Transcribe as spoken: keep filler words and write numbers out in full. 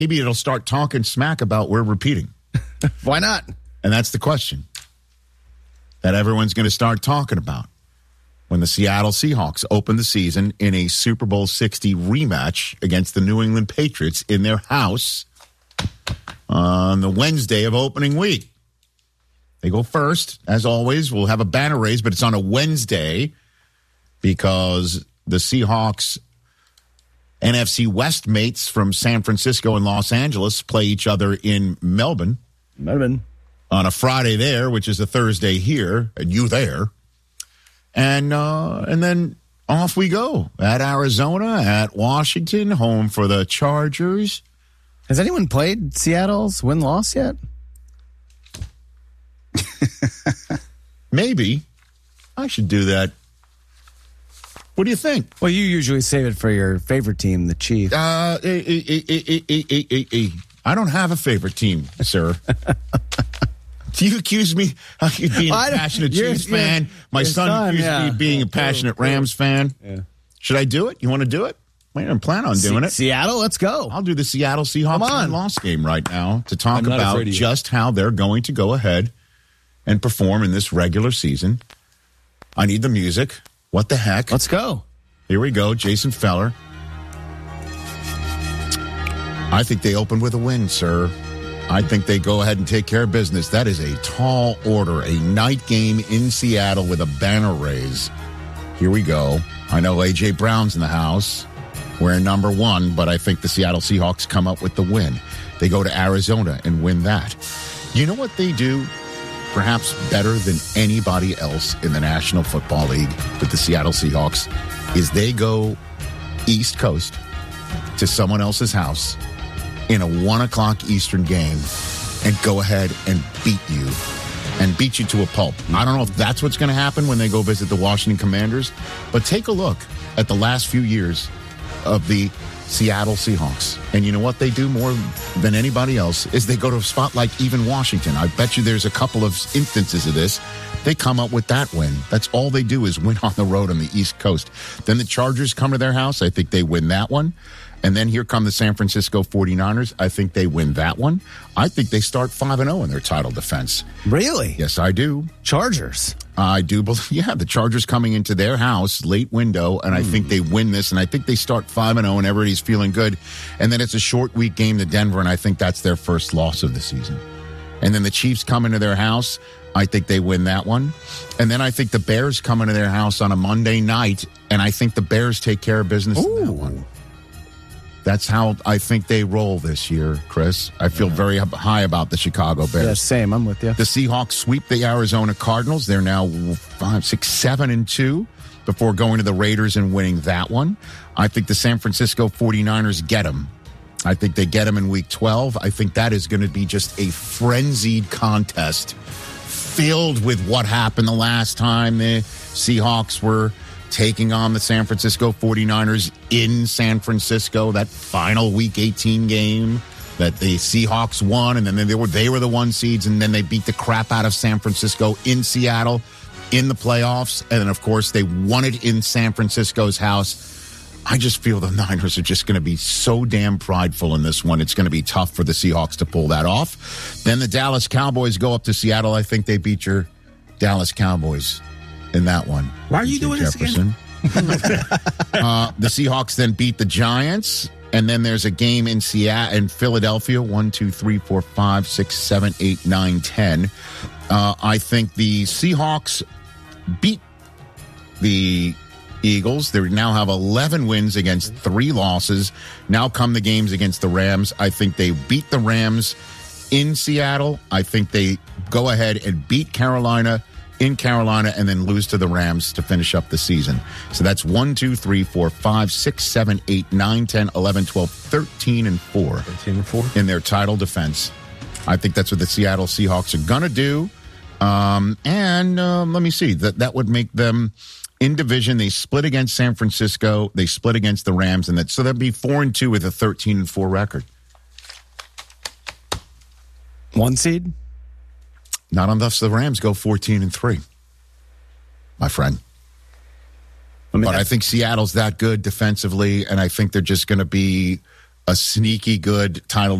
maybe it'll start talking smack about we're repeating. Why not? And that's the question that everyone's going to start talking about when the Seattle Seahawks open the season in a Super Bowl sixty rematch against the New England Patriots in their house on the Wednesday of opening week. They go first, as always. We'll have a banner raise, but it's on a Wednesday because the Seahawks N F C West mates from San Francisco and Los Angeles play each other in Melbourne. Melbourne. On a Friday there, which is a Thursday here, and you there. And uh, and then off we go at Arizona, at Washington, home for the Chargers. Has anyone played Seattle's win-loss yet? Maybe. I should do that. What do you think? Well, you usually save it for your favorite team, the Chiefs. Uh, eh, eh, eh, eh, eh, eh, eh, eh. I don't have a favorite team, sir. Do you accuse me of being a passionate Chiefs fan? My son, son accused yeah. me of being a passionate cool, Rams cool. fan. Yeah. Should I do it? You want to do it? I don't plan on doing Se- it. Seattle, let's go. I'll do the Seattle Seahawks loss game right now to talk about just how they're going to go ahead and perform in this regular season. I need the music. What the heck? Let's go. Here we go. Jason Feller. I think they open with a win, sir. I think they go ahead and take care of business. That is a tall order, a night game in Seattle with a banner raise. Here we go. I know A J Brown's in the house. We're in number one, but I think the Seattle Seahawks come up with the win. They go to Arizona and win that. You know what they do perhaps better than anybody else in the National Football League with the Seattle Seahawks is they go East Coast to someone else's house in a one o'clock Eastern game and go ahead and beat you and beat you to a pulp. I don't know if that's what's going to happen when they go visit the Washington Commanders, but take a look at the last few years of the Seattle Seahawks. And you know what they do more than anybody else is they go to a spot like even Washington. I bet you there's a couple of instances of this. They come up with that win. That's all they do is win on the road on the East Coast. Then the Chargers come to their house. I think they win that one. And then here come the San Francisco forty-niners. I think they win that one. I think they start five and oh in their title defense. Really? Yes, I do. Chargers. I do believe, yeah, the Chargers coming into their house, late window, and I mm. think they win this, and I think they start five and oh, and everybody's feeling good. And then it's a short week game to Denver, and I think that's their first loss of the season. And then the Chiefs come into their house. I think they win that one. And then I think the Bears come into their house on a Monday night, and I think the Bears take care of business Ooh. in that one. That's how I think they roll this year, Chris. I feel yeah. very high about the Chicago Bears. Yeah, same. I'm with you. The Seahawks sweep the Arizona Cardinals. They're now five, six, seven, and two before going to the Raiders and winning that one. I think the San Francisco forty-niners get them. I think they get them in week twelve. I think that is going to be just a frenzied contest filled with what happened the last time the Seahawks were taking on the San Francisco forty-niners in San Francisco, that final week eighteen game that the Seahawks won, and then they were they were the one seeds, and then they beat the crap out of San Francisco in Seattle in the playoffs, and then of course they won it in San Francisco's house. I just feel the Niners are just going to be so damn prideful in this one. It's going to be tough for the Seahawks to pull that off. Then the Dallas Cowboys go up to Seattle. I think they beat your Dallas Cowboys in that one. Why are you doing Jefferson. this again? uh, the Seahawks then beat the Giants, and then there's a game in Seattle, in Philadelphia. One, two, three, four, five, six, seven, eight, nine, ten. Uh, I think the Seahawks beat the Eagles. They now have eleven wins against three losses. Now come the games against the Rams. I think they beat the Rams in Seattle. I think they go ahead and beat Carolina in Carolina and then lose to the Rams to finish up the season. So that's one, two, three, four, five, six, seven, eight, nine, ten, eleven, twelve, thirteen, and four. thirteen and four in their title defense. I think that's what the Seattle Seahawks are going to do. Um, and uh, let me see. That that would make them in division. They split against San Francisco. They split against the Rams, and that so that'd be four and two with a thirteen and four record. One seed. Not unless the Rams go fourteen and three, my friend. I mean, but I think Seattle's that good defensively, and I think they're just going to be a sneaky good title